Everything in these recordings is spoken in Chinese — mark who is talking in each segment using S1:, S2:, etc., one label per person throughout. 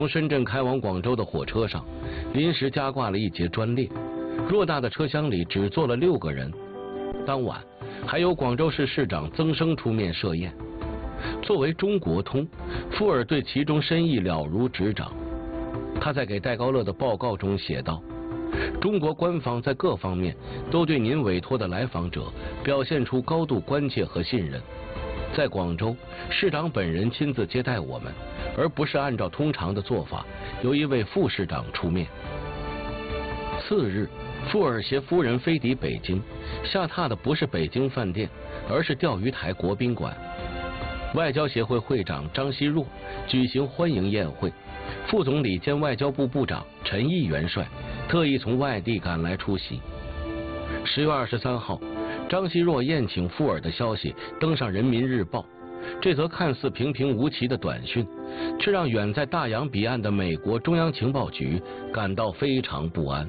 S1: 从深圳开往广州的火车上，临时加挂了一节专列，偌大的车厢里只坐了6个人。当晚，还由广州市市长曾生出面设宴。作为中国通，富尔对其中深意了如指掌。他在给戴高乐的报告中写道：中国官方在各方面都对您委托的来访者表现出高度关切和信任。在广州，市长本人亲自接待我们，而不是按照通常的做法，由一位副市长出面。次日，富尔携夫人飞抵北京，下榻的不是北京饭店，而是钓鱼台国宾馆。外交协会会长张奚若举行欢迎宴会，副总理兼外交部部长陈毅元帅特意从外地赶来出席。10月23号，张奚若宴请富尔的消息登上《人民日报》，这则看似平平无奇的短讯，却让远在大洋彼岸的美国中央情报局感到非常不安。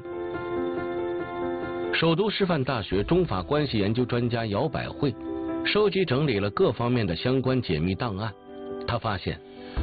S1: 首都师范大学中法关系研究专家姚百惠收集整理了各方面的相关解密档案。他发现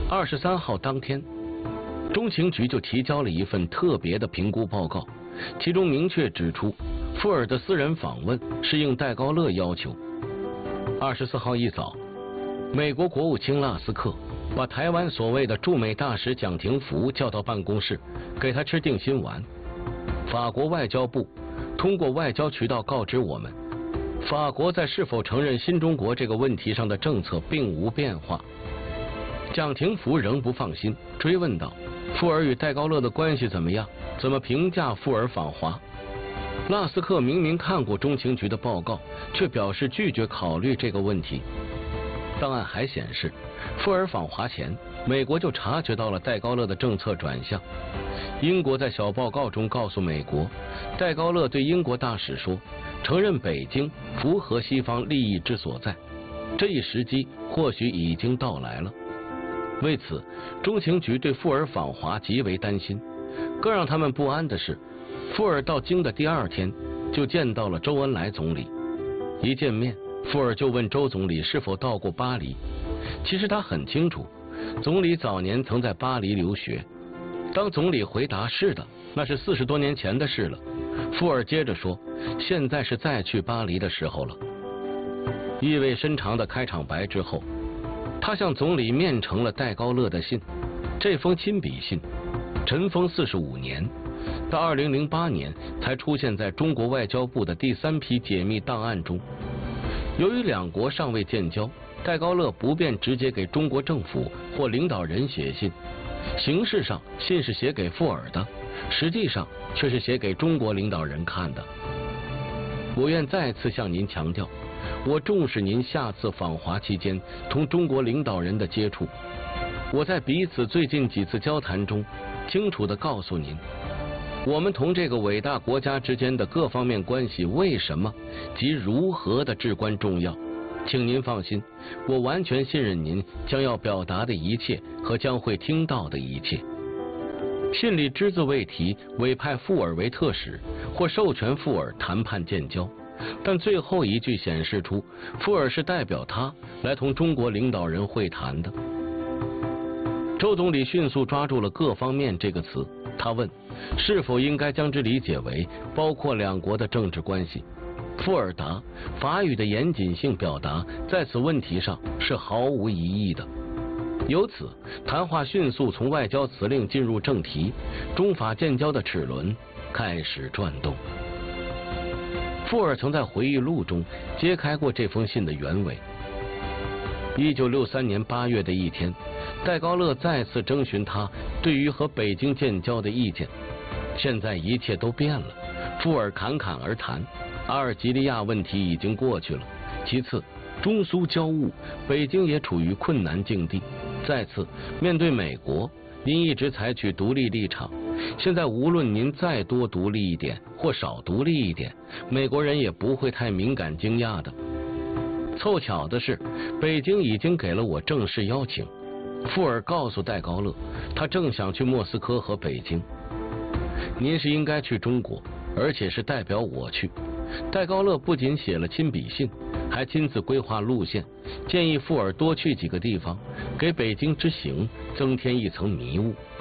S1: 23号当天，中情局就提交了一份特别的评估报告，其中明确指出富尔的私人访问是应戴高乐要求。24号一早，美国国务卿拉斯克把台湾所谓的驻美大使蒋廷福叫到办公室，给他吃定心丸。法国外交部通过外交渠道告知我们，法国在是否承认新中国这个问题上的政策并无变化。蒋廷福仍不放心，追问道：富尔与戴高乐的关系怎么样？怎么评价富尔访华？拉斯克明明看过中情局的报告，却表示拒绝考虑这个问题。档案还显示，富尔访华前，美国就察觉到了戴高乐的政策转向。英国在小报告中告诉美国，戴高乐对英国大使说，承认北京符合西方利益之所在，这一时机或许已经到来了。为此，中情局对富尔访华极为担心。更让他们不安的是，富尔到京的第2天就见到了周恩来总理。一见面，富尔就问周总理是否到过巴黎。其实他很清楚，总理早年曾在巴黎留学。当总理回答是的，那是40多年前的事了。富尔接着说，现在是再去巴黎的时候了。意味深长的开场白之后，他向总理面呈了戴高乐的信。这封亲笔信尘封45年，到2008年才出现在中国外交部的第3批解密档案中。由于两国尚未建交，戴高乐不便直接给中国政府或领导人写信，形式上信是写给富尔的，实际上却是写给中国领导人看的。我愿再次向您强调，我重视您下次访华期间同中国领导人的接触。我在彼此最近几次交谈中清楚地告诉您，我们同这个伟大国家之间的各方面关系为什么及如何的至关重要。请您放心，我完全信任您将要表达的一切和将会听到的一切。信里只字未提委派富尔为特使或授权富尔谈判建交，但最后一句显示出富尔是代表他来同中国领导人会谈的。周总理迅速抓住了各方面这个词，他问是否应该将之理解为包括两国的政治关系。富尔答，法语的严谨性表达在此问题上是毫无疑义的。由此，谈话迅速从外交辞令进入正题，中法建交的齿轮开始转动。富尔曾在回忆录中揭开过这封信的原委。1963年8月的一天，戴高乐再次征询他对于和北京建交的意见。现在一切都变了，富尔侃侃而谈，阿尔及利亚问题已经过去了。其次，中苏交恶，北京也处于困难境地。再次，面对美国，您一直采取独立立场。现在无论您再多独立一点或少独立一点，美国人也不会太敏感惊讶的。凑巧的是，北京已经给了我正式邀请。富尔告诉戴高乐，他正想去莫斯科和北京。您是应该去中国，而且是代表我去。戴高乐不仅写了亲笔信，还亲自规划路线，建议富尔多去几个地方，给北京之行增添一层迷雾。